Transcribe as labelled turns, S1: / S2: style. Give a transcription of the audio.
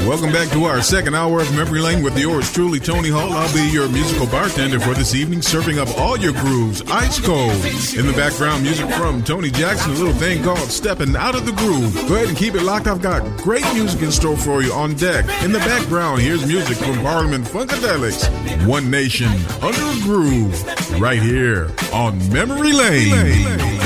S1: Welcome back to our second hour of Memory Lane with yours truly, Tony Hall. I'll be your musical bartender for this evening, serving up all your grooves, ice cold. In the background, music from Tony Jackson, a little thing called Stepping Out of the Groove. Go ahead and keep it locked. I've got great music in store for you on deck. In the background, here's music from Parliament Funkadelics, One Nation Under a Groove, right here on Memory Lane.